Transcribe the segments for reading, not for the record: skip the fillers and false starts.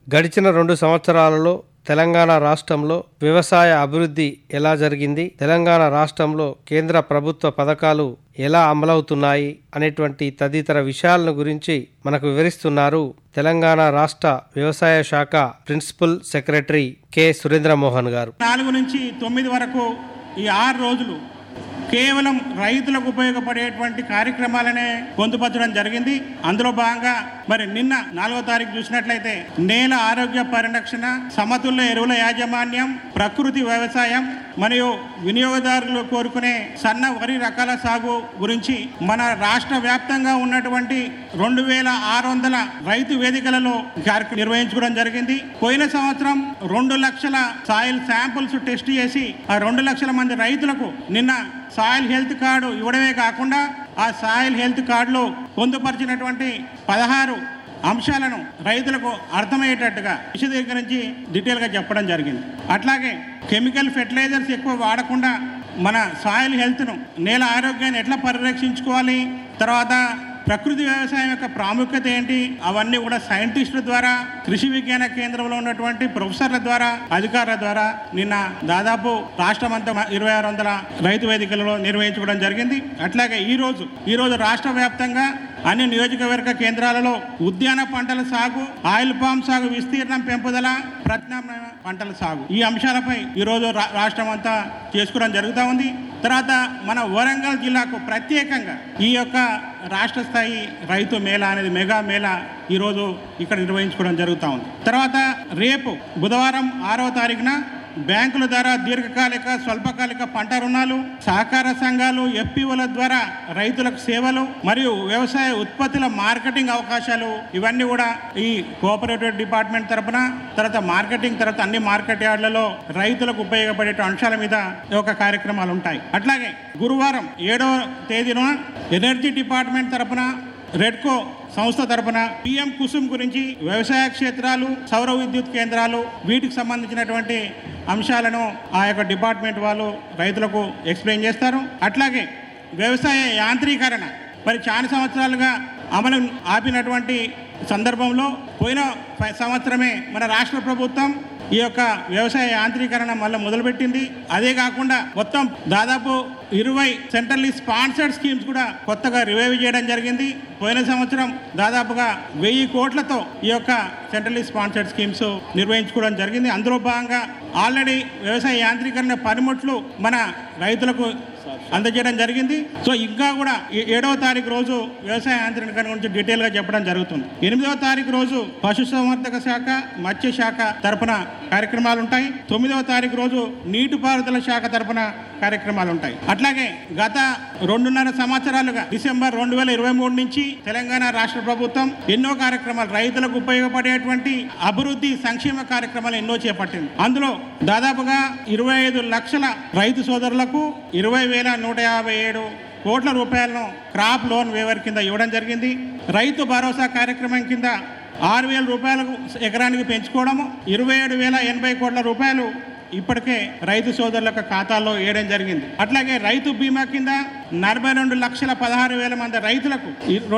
గడిచిన 2 సంవత్సరాలలో తెలంగాణ రాష్ట్రంలో వ్యవసాయ అభివృద్ధి ఎలా జరిగింది, తెలంగాణ రాష్ట్రంలో కేంద్ర ప్రభుత్వ పథకాలు ఎలా అమలవుతున్నాయి అనేటువంటి తదితర విషయాలను గురించి మనకు వివరిస్తున్నారు తెలంగాణ రాష్ట్ర వ్యవసాయ శాఖ ప్రిన్సిపల్ సెక్రటరీ కె సురేంద్రమోహన్ గారు. 4 నుంచి 9 వరకు ఈ 6 రోజులు కేవలం రైతులకు ఉపయోగపడేటువంటి కార్యక్రమాలనే పొందుపరచడం జరిగింది. అందులో భాగంగా మరి నిన్న 4వ తారీఖు చూసినట్లయితే నేల ఆరోగ్య పరిరక్షణ, సమతుల్య ఎరువుల యాజమాన్యం, ప్రకృతి వ్యవసాయం మరియు వినియోగదారులు కోరుకునే సన్న వరి రకాల సాగు గురించి మన రాష్ట్ర వ్యాప్తంగా ఉన్నటువంటి 2600 రైతు వేదికలలో కార్యక్రమం నిర్వహించుకోవడం జరిగింది. పోయిన సంవత్సరం 2 లక్షల సాయిల్ శాంపుల్స్ టెస్ట్ చేసి ఆ 2 లక్షల మంది రైతులకు నిన్న సాయిల్ హెల్త్ కార్డు ఇవ్వడమే కాకుండా ఆ సాయిల్ హెల్త్ కార్డులో పొందుపరిచినటువంటి 16 అంశాలను రైతులకు అర్థమయ్యేటట్టుగా విశదీకరించి డీటెయిల్గా చెప్పడం జరిగింది. అట్లాగే కెమికల్ ఫెర్టిలైజర్స్ ఎక్కువ వాడకుండా మన సాయిల్ హెల్త్ను, నేల ఆరోగ్యాన్ని ఎట్లా పరిరక్షించుకోవాలి, తర్వాత ప్రకృతి వ్యవసాయం యొక్క ప్రాముఖ్యత ఏంటి, అవన్నీ కూడా సైంటిస్టుల ద్వారా, కృషి విజ్ఞాన కేంద్రంలో ఉన్నటువంటి ప్రొఫెసర్ల ద్వారా, అధికారుల ద్వారా నిన్న దాదాపు రాష్ట్రమంతా 2600 రైతు వేదికలలో నిర్వహించుకోవడం జరిగింది. అట్లాగే ఈరోజు రాష్ట్ర వ్యాప్తంగా అన్ని నియోజకవర్గ కేంద్రాలలో ఉద్యాన పంటల సాగు, ఆయిల్ పామ్ సాగు విస్తీర్ణం పెంపుదల, ప్రత్యామ్నాయ పంటల సాగు, ఈ అంశాలపై ఈరోజు రాష్ట్రం అంతా చేసుకోవడం జరుగుతూ ఉంది. తర్వాత మన వరంగల్ జిల్లాకు ప్రత్యేకంగా ఈ యొక్క రాష్ట్ర స్థాయి రైతు మేళా అనేది మెగా మేళా ఈరోజు ఇక్కడ నిర్వహించుకోవడం జరుగుతూ ఉంది. తర్వాత రేపు బుధవారం 6వ తారీఖున బ్యాంకుల ద్వారా దీర్ఘకాలిక, స్వల్పకాలిక పంట రుణాలు, సహకార సంఘాలు, ఎఫ్పిఓల ద్వారా రైతులకు సేవలు మరియు వ్యవసాయ ఉత్పత్తుల మార్కెటింగ్ అవకాశాలు, ఇవన్నీ కూడా ఈ కోఆపరేటివ్ డిపార్ట్మెంట్ తరఫున, తర్వాత మార్కెటింగ్, తర్వాత అన్ని మార్కెట్ యార్డులలో రైతులకు ఉపయోగపడే అంశాల మీద ఒక కార్యక్రమాలు ఉంటాయి. అట్లాగే గురువారం 7వ తేదీన ఎనర్జీ డిపార్ట్మెంట్ తరఫున, రెడ్కో సంస్థ తరపున పిఎం కుసుమ్ గురించి, వ్యవసాయ క్షేత్రాలు, సౌర విద్యుత్ కేంద్రాలు, వీటికి సంబంధించినటువంటి అంశాలను ఆ యొక్క డిపార్ట్మెంట్ వాళ్ళు రైతులకు ఎక్స్ప్లెయిన్ చేస్తారు. అట్లాగే వ్యవసాయ యాంత్రీకరణ మరి చాలా సంవత్సరాలుగా అమలు ఆపినటువంటి సందర్భంలో పోయిన సంవత్సరమే మన రాష్ట్ర ప్రభుత్వం ఈ యొక్క వ్యవసాయ యాంత్రీకరణ మళ్ళీ మొదలుపెట్టింది. అదే కాకుండా మొత్తం దాదాపు 20 సెంట్రల్లీ స్పాన్సర్డ్ స్కీమ్స్ కూడా కొత్తగా రివైవ్ చేయడం జరిగింది. పోయిన సంవత్సరం దాదాపుగా 1000 కోట్లతో ఈ యొక్క సెంట్రల్లీ స్పాన్సర్డ్ స్కీమ్స్ నిర్వహించుకోవడం జరిగింది. అందులో భాగంగా ఆల్రెడీ వ్యవసాయ యాంత్రీకరణ పనిముట్లు మన రైతులకు అందజేయడం జరిగింది. సో ఇంకా కూడా 7వ తారీఖు రోజు వ్యవసాయ యాంత్రీకరణ గురించి డీటెయిల్గా చెప్పడం జరుగుతుంది. 8వ తారీఖు రోజు పశుసంవర్ధక శాఖ, మత్స్య శాఖ తరపున కార్యక్రమాలు ఉంటాయి. 9వ తారీఖు రోజు నీటిపారుదల శాఖ తరపున కార్యక్రమాలు ఉంటాయి. అట్లాగే గత 2.5 సంవత్సరాలుగా డిసెంబర్ 2023 నుంచి తెలంగాణ రాష్ట్ర ప్రభుత్వం ఎన్నో కార్యక్రమాలు, రైతులకు ఉపయోగపడేటువంటి అభివృద్ధి సంక్షేమ కార్యక్రమాలు ఎన్నో చేపట్టింది. అందులో దాదాపుగా 25 లక్షల రైతు సోదరులకు 20,157 కోట్ల రూపాయలను క్రాప్ లోన్ వేవర్ కింద ఇవ్వడం జరిగింది. రైతు భరోసా కార్యక్రమం కింద 6,000 రూపాయలకు ఎకరానికి పెంచుకోవడము, 27,080 కోట్ల రూపాయలు ఇప్పటికే రైతు సోదరుల ఖాతాల్లో వేయడం జరిగింది. అట్లాగే రైతు బీమా కింద 42,16,000 మంది రైతులకు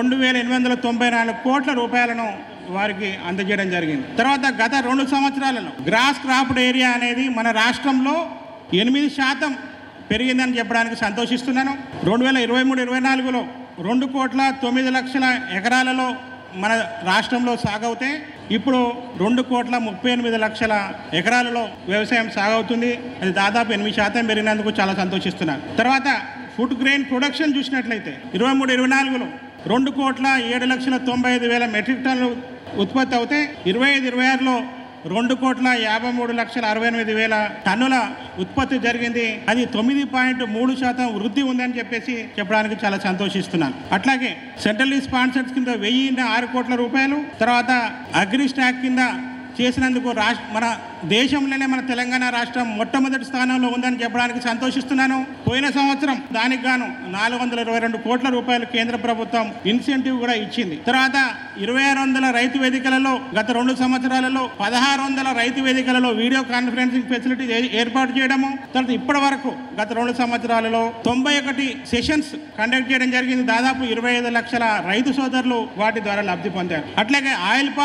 2,894 కోట్ల రూపాయలను వారికి అందజేయడం జరిగింది. తర్వాత గత 2 సంవత్సరాలలో గ్రాస్ క్రాప్డ్ ఏరియా అనేది మన రాష్ట్రంలో 8% పెరిగిందని చెప్పడానికి సంతోషిస్తున్నాను. 2023-24లో 2,09,00,000 ఎకరాలలో మన రాష్ట్రంలో సాగవుతే ఇప్పుడు 2,38,00,000 ఎకరాలలో వ్యవసాయం సాగవుతుంది. అది దాదాపు 8% పెరిగినందుకు చాలా సంతోషిస్తున్నాను. తర్వాత ఫుడ్ గ్రెయిన్ ప్రొడక్షన్ చూసినట్లయితే 23-24లో 2,07,95,000 మెట్రిక్ టన్నులు ఉత్పత్తి అవుతే 25-26లో 2,53,68,000 టన్నుల ఉత్పత్తి జరిగింది. అది 9.3% వృద్ధి ఉందని చెప్పడానికి చాలా సంతోషిస్తున్నాను. అట్లాగే సెంట్రల్లీ స్పాన్సర్స్ కింద 1,006 కోట్ల రూపాయలు, తర్వాత అగ్రి స్టాక్ కింద చేసినందుకు మన దేశంలోనే మన తెలంగాణ రాష్ట్రం మొట్టమొదటి స్థానంలో ఉందని చెప్పడానికి సంతోషిస్తున్నాను. పోయిన సంవత్సరం దానికి గాను 422 కోట్ల రూపాయలు కేంద్ర ప్రభుత్వం ఇన్సెంటివ్ కూడా ఇచ్చింది. తర్వాత 2,600 రైతు వేదికలలో గత 2 సంవత్సరాలలో 1,600 రైతు వేదికలలో వీడియో కాన్ఫరెన్సింగ్ ఫెసిలిటీ ఏర్పాటు చేయడము. తర్వాత ఇప్పటి వరకు గత 2 సంవత్సరాలలో 91 సెషన్స్ కండక్ట్ చేయడం జరిగింది. దాదాపు 25 లక్షల రైతు సోదరులు వాటి ద్వారా లబ్ధి పొందారు. అట్లాగే ఆయిల్